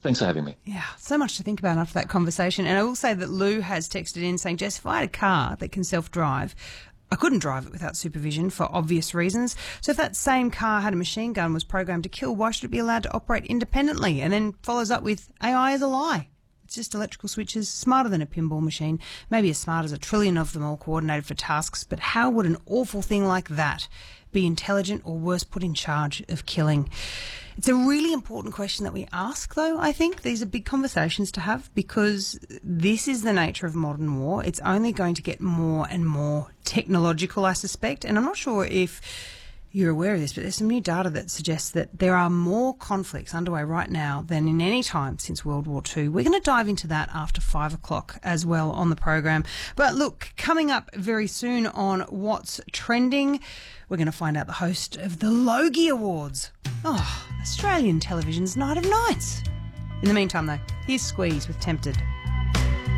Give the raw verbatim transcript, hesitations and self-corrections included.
Thanks for having me. Yeah, so much to think about after that conversation. And I will say that Lou has texted in saying, Jess, if I had a car that can self-drive, I couldn't drive it without supervision for obvious reasons. So if that same car had a machine gun, was programmed to kill, why should it be allowed to operate independently? And then follows up with, A I is a lie. It's just electrical switches, smarter than a pinball machine, maybe as smart as a trillion of them all coordinated for tasks. But how would an awful thing like that be intelligent or worse, put in charge of killing? It's a really important question that we ask, though, I think. These are big conversations to have because this is the nature of modern war. It's only going to get more and more technological, I suspect. And I'm not sure if you're aware of this, but there's some new data that suggests that there are more conflicts underway right now than in any time since World War Two. We're going to dive into that after five o'clock as well on the program. But look, coming up very soon on What's Trending, we're going to find out the host of the Logie Awards. Oh, Australian television's Night of Nights. In the meantime, though, here's Squeeze with Tempted.